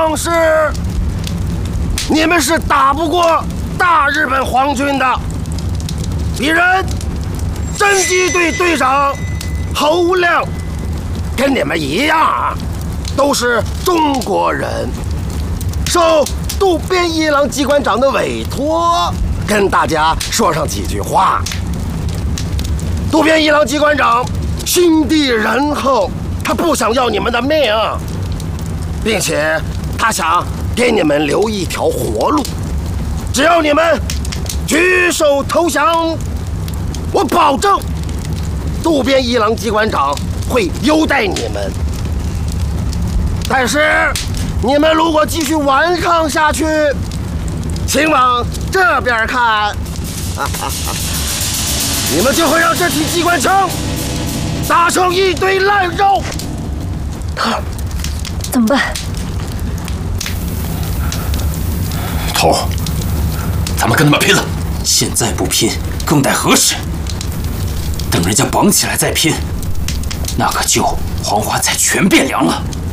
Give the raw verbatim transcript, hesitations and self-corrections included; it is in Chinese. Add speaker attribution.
Speaker 1: 壮士，你们是打不过大日本皇军的。敌人侦缉队队长侯无量，跟你们一样，都是中国人，受渡边一郎机关长的委托，跟大家说上几句话。渡边一郎机关长心地仁厚，他不想要你们的命，并且他想给你们留一条活路。只要你们举手投降，我保证渡边一郎机关长会优待你们。但是你们如果继续顽抗下去，请往这边看，你们就会让这提机关枪打成一堆烂肉。
Speaker 2: 头儿，怎么办？
Speaker 3: 头儿，咱们跟他们拼了！现在不拼，更待何时？等人家绑起来再拼，那可就黄花菜全变凉了。